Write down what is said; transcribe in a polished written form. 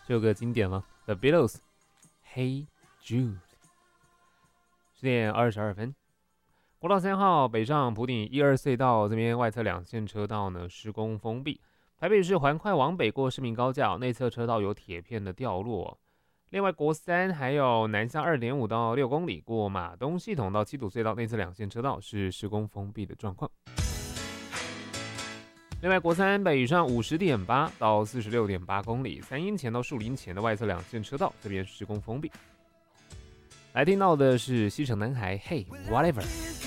这首歌经典了 ，The Beatles，Hey Jude。10:22。国道3号北上埔顶1、2隧道这边外侧2线车道呢施工封闭。台北市环快往北过市民高架，内侧车道有铁片的掉落。另外，国3还有南向2.5到6公里过马东系统到七堵隧道内侧2线车道是施工封闭的状况。另外，国3北上50.8到46.8公里，三鹰前到树林前的外侧2线车道这边施工封闭。来听到的是西城男孩 Hey Whatever。